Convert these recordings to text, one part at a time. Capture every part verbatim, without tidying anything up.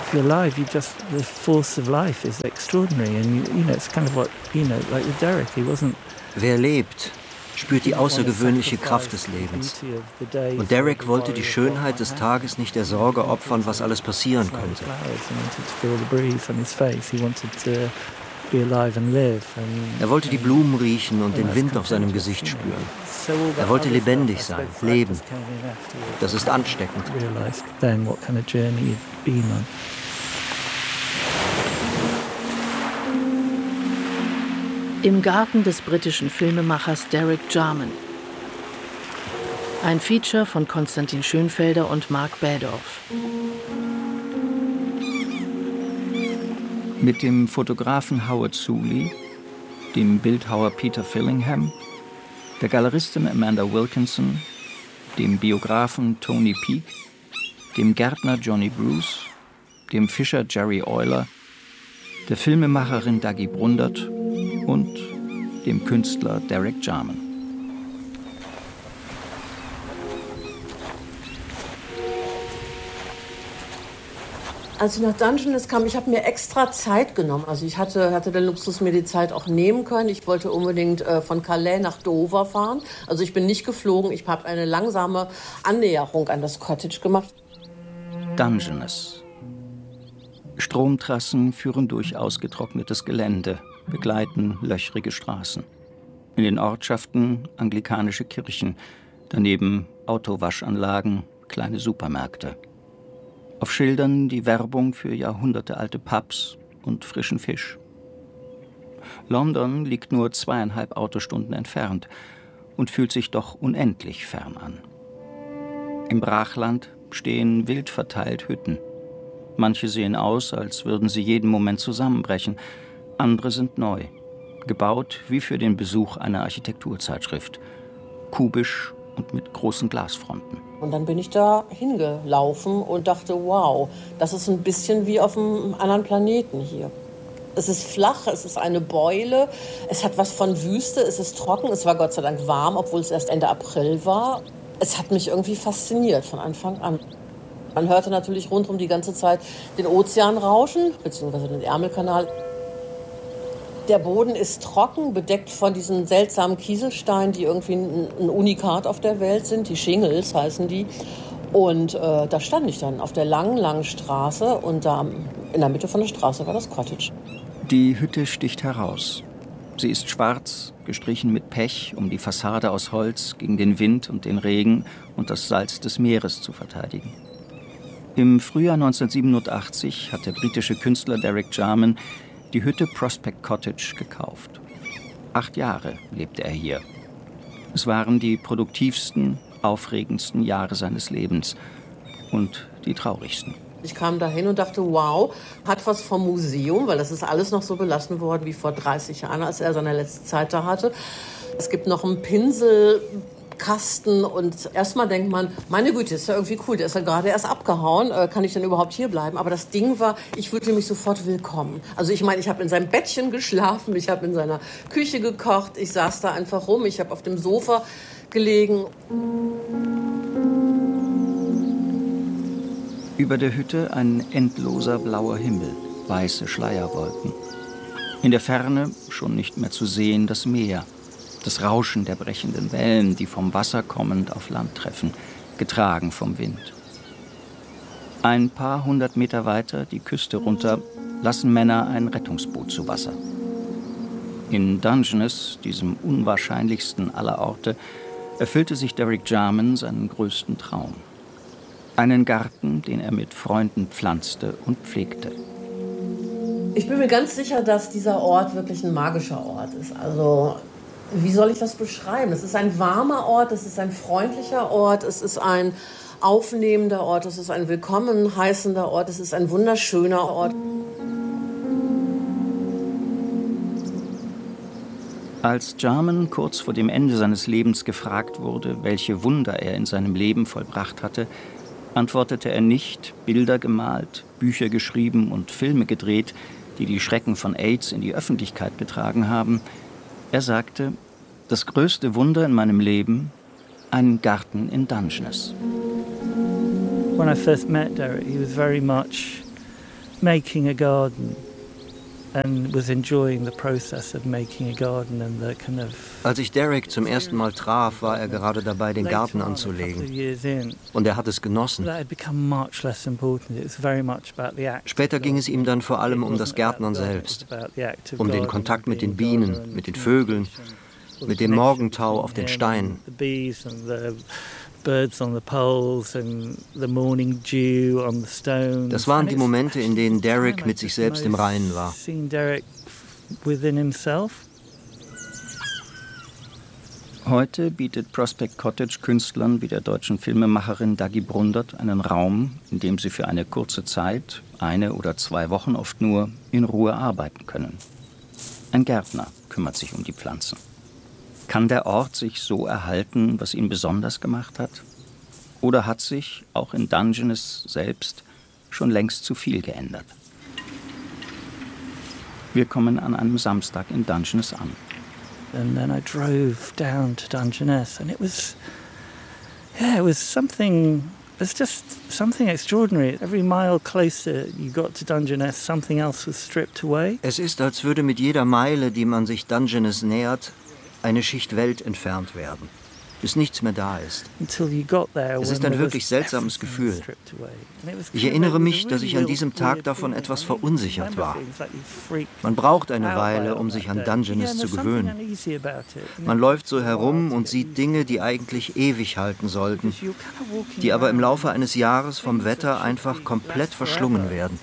if you're alive, you just, the force of life is extraordinary. And, you, you know, it's kind of what, you know, like with Derek, he wasn't... Wer lebt, spürt die außergewöhnliche Kraft des Lebens. Und Derek wollte die Schönheit des Tages nicht der Sorge opfern, was alles passieren könnte. Er wollte die Blumen riechen und den Wind auf seinem Gesicht spüren. Er wollte lebendig sein, leben. Das ist ansteckend. Im Garten des britischen Filmemachers Derek Jarman. Ein Feature von Konstantin Schönfelder und Mark Bädorf. Mit dem Fotografen Howard Suley, dem Bildhauer Peter Fillingham, der Galeristin Amanda Wilkinson, dem Biografen Tony Peake, dem Gärtner Johnny Bruce, dem Fischer Jerry Euler, der Filmemacherin Daggy Brundert und dem Künstler Derek Jarman. Als ich nach Dungeness kam, ich habe mir extra Zeit genommen. Also ich hatte, hatte den Luxus, mir die Zeit auch nehmen können. Ich wollte unbedingt äh, von Calais nach Dover fahren. Also ich bin nicht geflogen. Ich habe eine langsame Annäherung an das Cottage gemacht. Dungeness. Stromtrassen führen durch ausgetrocknetes Gelände, begleiten löchrige Straßen. In den Ortschaften anglikanische Kirchen, daneben Autowaschanlagen, kleine Supermärkte. Auf Schildern die Werbung für jahrhundertealte Pubs und frischen Fisch. London liegt nur zweieinhalb Autostunden entfernt und fühlt sich doch unendlich fern an. Im Brachland stehen wild verteilt Hütten. Manche sehen aus, als würden sie jeden Moment zusammenbrechen. Andere sind neu, gebaut wie für den Besuch einer Architekturzeitschrift. Kubisch und mit großen Glasfronten. Und dann bin ich da hingelaufen und dachte, wow, das ist ein bisschen wie auf einem anderen Planeten hier. Es ist flach, es ist eine Beule, es hat was von Wüste, es ist trocken, es war Gott sei Dank warm, obwohl es erst Ende April war. Es hat mich irgendwie fasziniert von Anfang an. Man hörte natürlich rundherum die ganze Zeit den Ozean rauschen, beziehungsweise den Ärmelkanal. Der Boden ist trocken, bedeckt von diesen seltsamen Kieselsteinen, die irgendwie ein, ein Unikat auf der Welt sind. Die Shingles heißen die. Und äh, da stand ich dann auf der langen, langen Straße und da in der Mitte von der Straße war das Cottage. Die Hütte sticht heraus. Sie ist schwarz, gestrichen mit Pech, um die Fassade aus Holz gegen den Wind und den Regen und das Salz des Meeres zu verteidigen. Im Frühjahr neunzehnhundertsiebenundachtzig hat der britische Künstler Derek Jarman die Hütte Prospect Cottage gekauft. Acht Jahre lebte er hier. Es waren die produktivsten, aufregendsten Jahre seines Lebens und die traurigsten. Ich kam da hin und dachte, wow, hat was vom Museum, weil das ist alles noch so belassen worden wie vor dreißig Jahren, als er seine letzte Zeit da hatte. Es gibt noch einen Pinselkasten und erstmal denkt man, meine Güte, ist ja irgendwie cool, der ist ja gerade erst abgehauen, kann ich denn überhaupt hier bleiben? Aber das Ding war, ich fühlte mich sofort willkommen. Also ich meine, ich habe in seinem Bettchen geschlafen, ich habe in seiner Küche gekocht, ich saß da einfach rum, ich habe auf dem Sofa gelegen. Über der Hütte ein endloser blauer Himmel, weiße Schleierwolken. In der Ferne, schon nicht mehr zu sehen, das Meer. Das Rauschen der brechenden Wellen, die vom Wasser kommend auf Land treffen, getragen vom Wind. Ein paar hundert Meter weiter, die Küste runter, lassen Männer ein Rettungsboot zu Wasser. In Dungeness, diesem unwahrscheinlichsten aller Orte, erfüllte sich Derek Jarman seinen größten Traum. Einen Garten, den er mit Freunden pflanzte und pflegte. Ich bin mir ganz sicher, dass dieser Ort wirklich ein magischer Ort ist. Also, wie soll ich das beschreiben? Es ist ein warmer Ort, es ist ein freundlicher Ort, es ist ein aufnehmender Ort, es ist ein willkommen heißender Ort, es ist ein wunderschöner Ort. Als Jarman kurz vor dem Ende seines Lebens gefragt wurde, welche Wunder er in seinem Leben vollbracht hatte, antwortete er nicht, Bilder gemalt, Bücher geschrieben und Filme gedreht, die die Schrecken von AIDS in die Öffentlichkeit getragen haben. Er sagte, das größte Wunder in meinem Leben, ein Garten in Dungeness. When I first met Derek, he was very much making a garden. And was enjoying the process of making a garden and the kind of. Als ich Derek zum ersten Mal traf, war er gerade dabei, den Garten anzulegen. Und er hat es genossen. Später ging es ihm dann vor allem um das Gärtnern selbst, um den Kontakt mit den Bienen, mit den Vögeln, mit dem Morgentau auf den Steinen. Birds on the poles and the morning dew on the stones. Das waren die Momente, in denen Derek mit sich selbst im Reinen war. Derek within himself. Heute bietet Prospect Cottage Künstlern wie der deutschen Filmemacherin Daggy Brundert einen Raum, in dem sie für eine kurze Zeit, eine oder zwei Wochen oft nur, in Ruhe arbeiten können. Ein Gärtner kümmert sich um die Pflanzen. Kann der Ort sich so erhalten, was ihn besonders gemacht hat? Oder hat sich, auch in Dungeness selbst, schon längst zu viel geändert? Wir kommen an einem Samstag in Dungeness an. And then I drove down to Dungeness and it was, yeah, it was something, it's just something extraordinary. Every mile closer you got to Dungeness, something else was stripped away. Es ist, als würde mit jeder Meile, die man sich Dungeness nähert, eine Schicht Welt entfernt werden, bis nichts mehr da ist. Es ist ein wirklich seltsames Gefühl. Ich erinnere mich, dass ich an diesem Tag davon etwas verunsichert war. Man braucht eine Weile, um sich an Dungeness zu gewöhnen. Man läuft so herum und sieht Dinge, die eigentlich ewig halten sollten, die aber im Laufe eines Jahres vom Wetter einfach komplett verschlungen werden.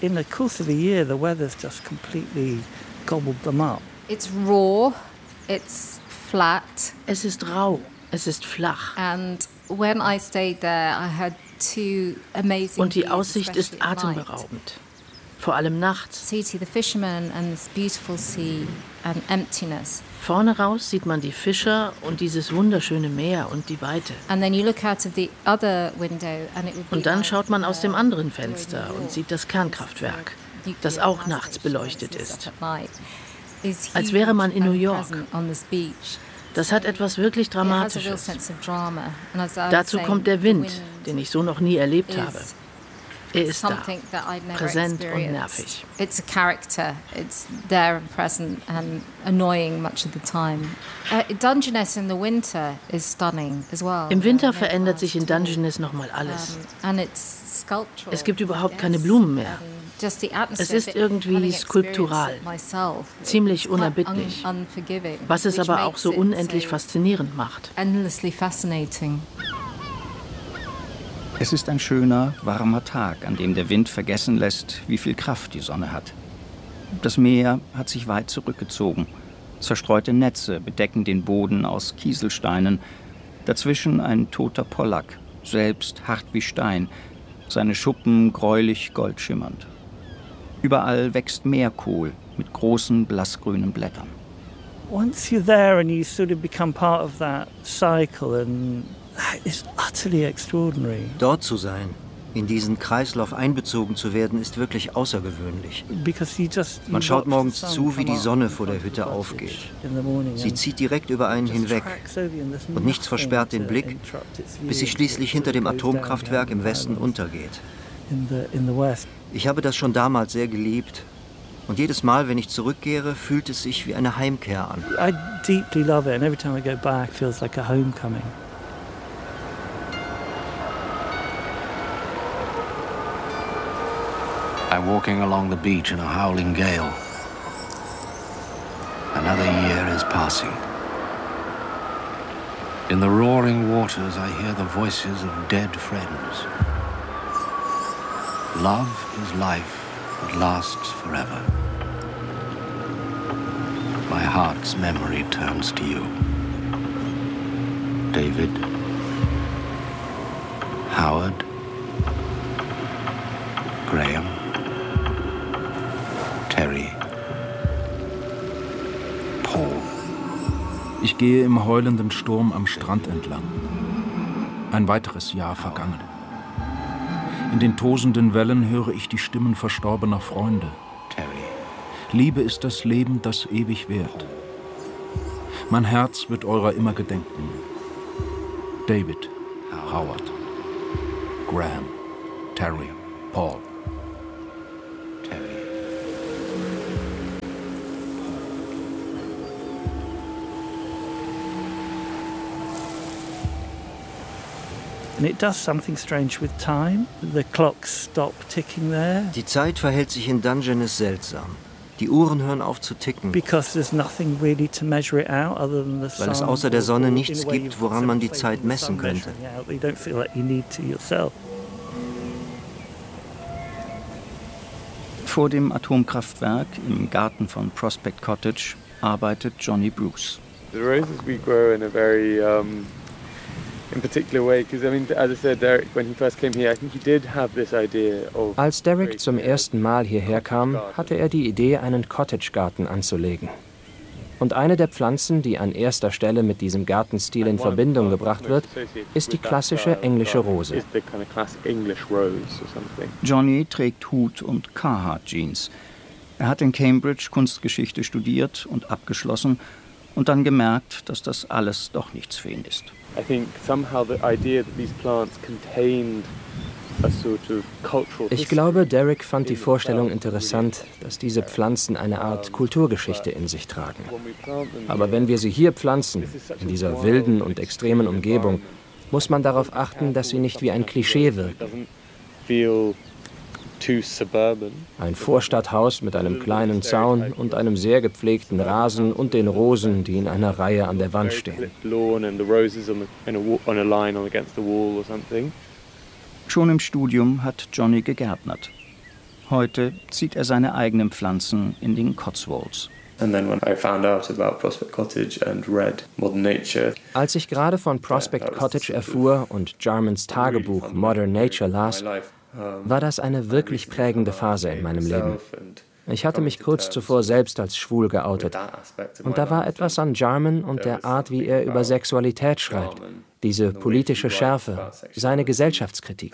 It's raw. It's flat. Es ist rau, es ist flach. And when I stayed there, I had two amazing Und die Aussicht ist atemberaubend. Vor allem nachts. See to the fishermen and this beautiful sea and emptiness. Vorne raus sieht man die Fischer und dieses wunderschöne Meer und die Weite. And then you look out of the other window and it would be. Und dann schaut man aus dem anderen Fenster und sieht das Kernkraftwerk, das auch nachts beleuchtet ist. Als wäre man in New York. Das hat etwas wirklich Dramatisches. Dazu kommt der Wind, den ich so noch nie erlebt habe. Er ist da, präsent und nervig. It's a character. It's there and present and annoying much of the time. Uh, Dungeness in the winter is stunning as well. Im Winter verändert sich in Dungeness nochmal alles. Es gibt überhaupt keine Blumen mehr. Es ist irgendwie skulptural, ziemlich unerbittlich, was es aber auch so unendlich faszinierend macht. Es ist ein schöner, warmer Tag, an dem der Wind vergessen lässt, wie viel Kraft die Sonne hat. Das Meer hat sich weit zurückgezogen. Zerstreute Netze bedecken den Boden aus Kieselsteinen. Dazwischen ein toter Pollack, selbst hart wie Stein, seine Schuppen gräulich goldschimmernd. Überall wächst Meerkohl mit großen blassgrünen Blättern. Once you're there and you sort of become part of that cycle and it's utterly extraordinary. Dort zu sein, in diesen Kreislauf einbezogen zu werden, ist wirklich außergewöhnlich. Man schaut morgens zu, wie die Sonne vor der Hütte aufgeht. Sie zieht direkt über einen hinweg und nichts versperrt den Blick, bis sie schließlich hinter dem Atomkraftwerk im Westen untergeht. Ich habe das schon damals sehr geliebt. Und jedes Mal, wenn ich zurückkehre, fühlt es sich wie eine Heimkehr an. I deeply love it and every time I go back it feels like a homecoming. I'm walking along the beach in a howling gale. Another year is passing. In the roaring waters I hear the voices of dead friends. Love is life that lasts forever. My heart's memory turns to you. David, Howard, Graham, Terry, Paul. Ich gehe im heulenden Sturm am Strand entlang. Ein weiteres Jahr vergangen. In den tosenden Wellen höre ich die Stimmen verstorbener Freunde. Terry. Liebe ist das Leben, das ewig währt. Mein Herz wird eurer immer gedenken. David, Howard, Graham, Terry, Paul. Die Zeit verhält sich in Dungeness seltsam. Die Uhren hören auf zu ticken, weil es außer der Sonne nichts gibt, woran man die Zeit messen könnte. Vor dem Atomkraftwerk im Garten von Prospect Cottage arbeitet Johnny Bruce. The roses we grow in a very um, in particular way, because I mean, as I said, Derek, when he first came here, I think he did have this idea of. Als Derek zum ersten Mal hierher kam, hatte er die Idee, einen Cottage-Garten anzulegen. Und eine der Pflanzen, die an erster Stelle mit diesem Gartenstil in Verbindung gebracht wird, ist die klassische englische Rose. Johnny trägt Hut und Carhartt-Jeans. Er hat in Cambridge Kunstgeschichte studiert und abgeschlossen und dann gemerkt, dass das alles doch nichts für ihn ist. I think somehow the idea that these plants contained a sort of cultural. Ich glaube, Derek fand die Vorstellung interessant, dass diese Pflanzen eine Art Kulturgeschichte in sich tragen. Aber wenn wir sie hier pflanzen, in dieser wilden und extremen Umgebung, muss man darauf achten, dass sie nicht wie ein Klischee wirken. Ein Vorstadthaus mit einem kleinen Zaun und einem sehr gepflegten Rasen und den Rosen, die in einer Reihe an der Wand stehen. Schon im Studium hat Johnny gegärtnert. Heute zieht er seine eigenen Pflanzen in den Cotswolds. Als ich gerade von Prospect Cottage erfuhr und Jarmans Tagebuch Modern Nature las, war das eine wirklich prägende Phase in meinem Leben. Ich hatte mich kurz zuvor selbst als schwul geoutet. Und da war etwas an Jarman und der Art, wie er über Sexualität schreibt, diese politische Schärfe, seine Gesellschaftskritik.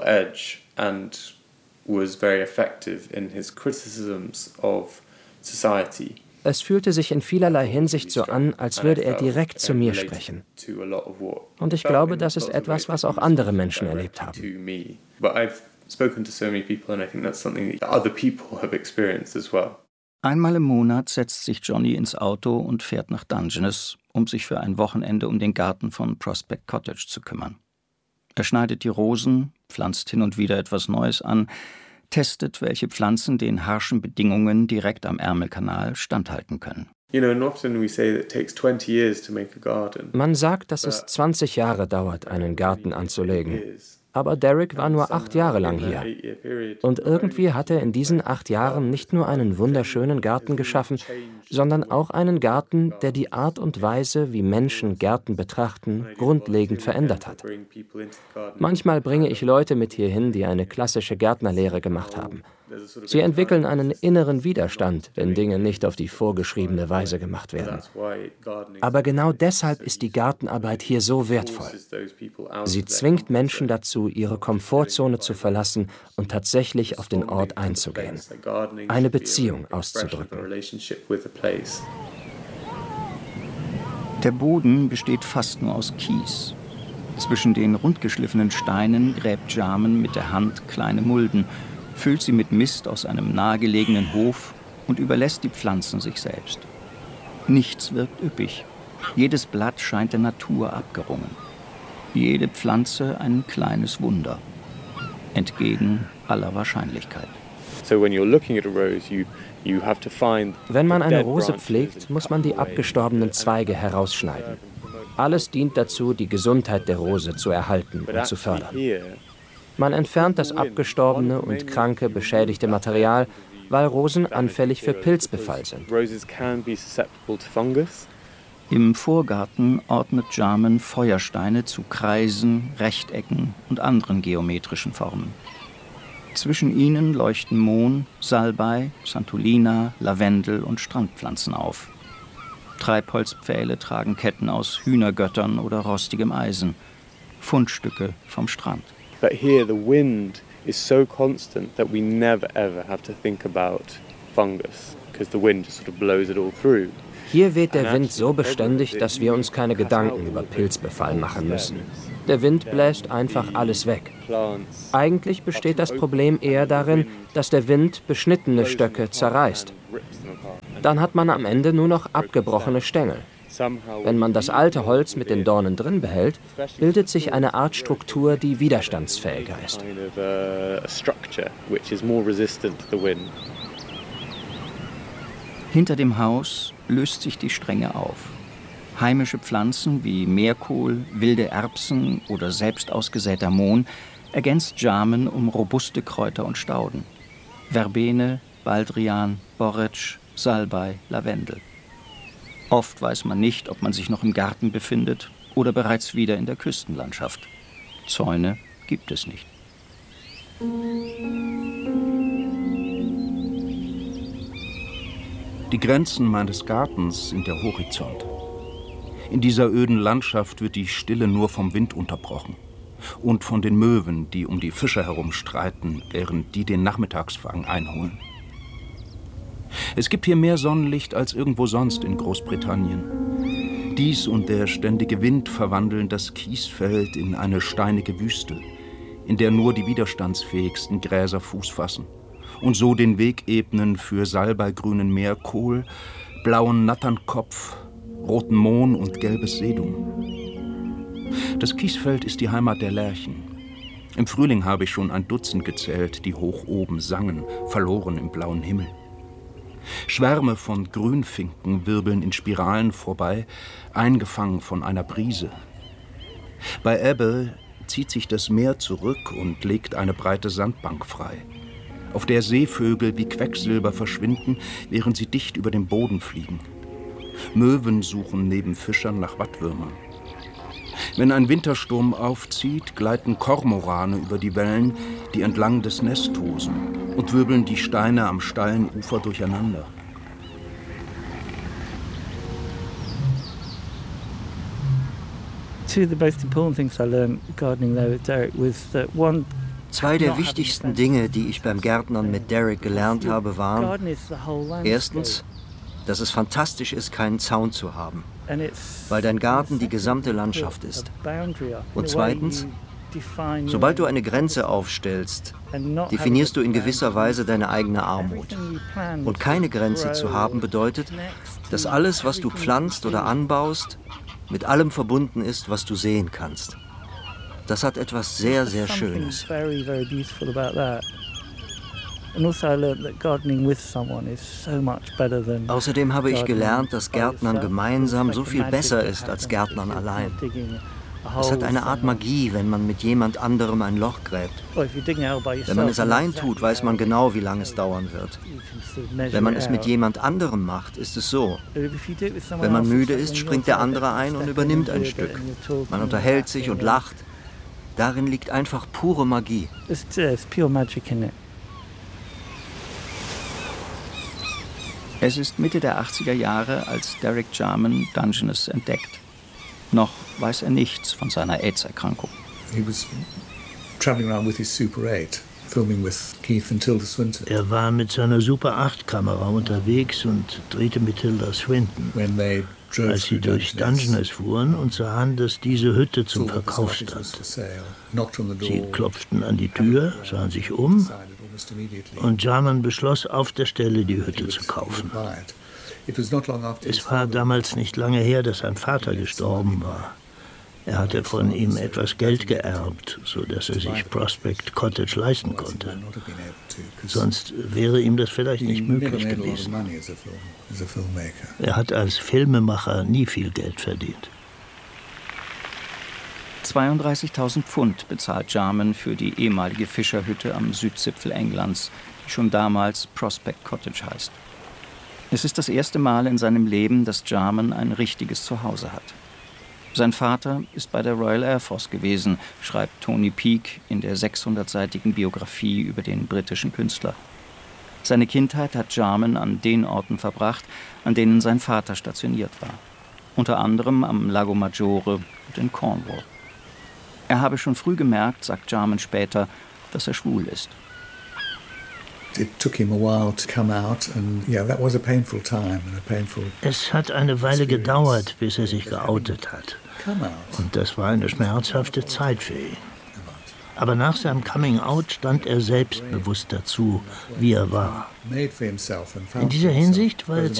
Es fühlte sich in vielerlei Hinsicht so an, als würde er direkt zu mir sprechen. Und ich glaube, das ist etwas, was auch andere Menschen erlebt haben. Einmal im Monat setzt sich Johnny ins Auto und fährt nach Dungeness, um sich für ein Wochenende um den Garten von Prospect Cottage zu kümmern. Er schneidet die Rosen, pflanzt hin und wieder etwas Neues an, testet, welche Pflanzen den harschen Bedingungen direkt am Ärmelkanal standhalten können. Man sagt, dass es zwanzig Jahre dauert, einen Garten anzulegen. Aber Derek war nur acht Jahre lang hier. Und irgendwie hat er in diesen acht Jahren nicht nur einen wunderschönen Garten geschaffen, sondern auch einen Garten, der die Art und Weise, wie Menschen Gärten betrachten, grundlegend verändert hat. Manchmal bringe ich Leute mit hierhin, die eine klassische Gärtnerlehre gemacht haben. Sie entwickeln einen inneren Widerstand, wenn Dinge nicht auf die vorgeschriebene Weise gemacht werden. Aber genau deshalb ist die Gartenarbeit hier so wertvoll. Sie zwingt Menschen dazu, ihre Komfortzone zu verlassen und tatsächlich auf den Ort einzugehen, eine Beziehung auszudrücken. Der Boden besteht fast nur aus Kies. Zwischen den rundgeschliffenen Steinen gräbt Jarman mit der Hand kleine Mulden, füllt sie mit Mist aus einem nahegelegenen Hof und überlässt die Pflanzen sich selbst. Nichts wirkt üppig. Jedes Blatt scheint der Natur abgerungen. Jede Pflanze ein kleines Wunder. Entgegen aller Wahrscheinlichkeit. Wenn man eine Rose pflegt, muss man die abgestorbenen Zweige herausschneiden. Alles dient dazu, die Gesundheit der Rose zu erhalten und zu fördern. Man entfernt das abgestorbene und kranke, beschädigte Material, weil Rosen anfällig für Pilzbefall sind. Im Vorgarten ordnet Jarman Feuersteine zu Kreisen, Rechtecken und anderen geometrischen Formen. Zwischen ihnen leuchten Mohn, Salbei, Santolina, Lavendel und Strandpflanzen auf. Treibholzpfähle tragen Ketten aus Hühnergöttern oder rostigem Eisen. Fundstücke vom Strand. But here the wind is so constant that we never ever have to think about fungus, because the wind just sort of blows it all through. Hier weht der Wind so beständig, dass wir uns keine Gedanken über Pilzbefall machen müssen. Der Wind bläst einfach alles weg. Eigentlich besteht das Problem eher darin, dass der Wind beschnittene Stöcke zerreißt. Dann hat man am Ende nur noch abgebrochene Stängel. Wenn man das alte Holz mit den Dornen drin behält, bildet sich eine Art Struktur, die widerstandsfähiger ist. Hinter dem Haus löst sich die Strenge auf. Heimische Pflanzen wie Meerkohl, wilde Erbsen oder selbst ausgesäter Mohn ergänzt Jarmen um robuste Kräuter und Stauden. Verbene, Baldrian, Borretsch, Salbei, Lavendel. Oft weiß man nicht, ob man sich noch im Garten befindet oder bereits wieder in der Küstenlandschaft. Zäune gibt es nicht. Die Grenzen meines Gartens sind der Horizont. In dieser öden Landschaft wird die Stille nur vom Wind unterbrochen und von den Möwen, die um die Fischer herum streiten, während die den Nachmittagsfang einholen. Es gibt hier mehr Sonnenlicht als irgendwo sonst in Großbritannien. Dies und der ständige Wind verwandeln das Kiesfeld in eine steinige Wüste, in der nur die widerstandsfähigsten Gräser Fuß fassen und so den Weg ebnen für salbeigrünen Meerkohl, blauen Natternkopf, roten Mohn und gelbes Sedum. Das Kiesfeld ist die Heimat der Lerchen. Im Frühling habe ich schon ein Dutzend gezählt, die hoch oben sangen, verloren im blauen Himmel. Schwärme von Grünfinken wirbeln in Spiralen vorbei, eingefangen von einer Brise. Bei Ebbe zieht sich das Meer zurück und legt eine breite Sandbank frei, auf der Seevögel wie Quecksilber verschwinden, während sie dicht über dem Boden fliegen. Möwen suchen neben Fischern nach Wattwürmern. Wenn ein Wintersturm aufzieht, gleiten Kormorane über die Wellen, die entlang des Nest tosen, und wirbeln die Steine am steilen Ufer durcheinander. Two of the most important things I learned gardening there with Derek was that one. Zwei der wichtigsten Dinge, die ich beim Gärtnern mit Derek gelernt habe, waren erstens, dass es fantastisch ist, keinen Zaun zu haben, weil dein Garten die gesamte Landschaft ist. Und zweitens, sobald du eine Grenze aufstellst, definierst du in gewisser Weise deine eigene Armut. Und keine Grenze zu haben bedeutet, dass alles, was du pflanzt oder anbaust, mit allem verbunden ist, was du sehen kannst. Das hat etwas sehr, sehr Schönes. Außerdem habe ich gelernt, dass Gärtnern gemeinsam so viel besser ist als Gärtnern allein. Es hat eine Art Magie, wenn man mit jemand anderem ein Loch gräbt. Wenn man es allein tut, weiß man genau, wie lange es dauern wird. Wenn man es mit jemand anderem macht, ist es so. Wenn man müde ist, springt der andere ein und übernimmt ein Stück. Man unterhält sich und lacht. Darin liegt einfach pure Magie. Es ist Mitte der achtziger Jahre, als Derek Jarman Dungeness entdeckt. Noch weiß er nichts von seiner AIDS-Erkrankung. He was traveling around with his Super acht, filming with Keith and Tilda Swinton. Er war mit seiner Super acht Kamera unterwegs und drehte mit Tilda Swinton. When they Als sie durch Dungeness fuhren und sahen, dass diese Hütte zum Verkauf stand. Sie klopften an die Tür, sahen sich um und Jarman beschloss, auf der Stelle die Hütte zu kaufen. Es war damals nicht lange her, dass sein Vater gestorben war. Er hatte von ihm etwas Geld geerbt, sodass er sich Prospect Cottage leisten konnte. Sonst wäre ihm das vielleicht nicht möglich gewesen. Er hat als Filmemacher nie viel Geld verdient. zweiunddreißigtausend Pfund bezahlt Jarman für die ehemalige Fischerhütte am Südzipfel Englands, die schon damals Prospect Cottage heißt. Es ist das erste Mal in seinem Leben, dass Jarman ein richtiges Zuhause hat. Sein Vater ist bei der Royal Air Force gewesen, schreibt Tony Peake in der sechshundertseitigen Biografie über den britischen Künstler. Seine Kindheit hat Jarman an den Orten verbracht, an denen sein Vater stationiert war. Unter anderem am Lago Maggiore und in Cornwall. Er habe schon früh gemerkt, sagt Jarman später, dass er schwul ist. Es hat eine Weile gedauert, bis er sich geoutet hat. Und das war eine schmerzhafte Zeit für ihn. Aber nach seinem Coming-out stand er selbstbewusst dazu, wie er war. In dieser Hinsicht war er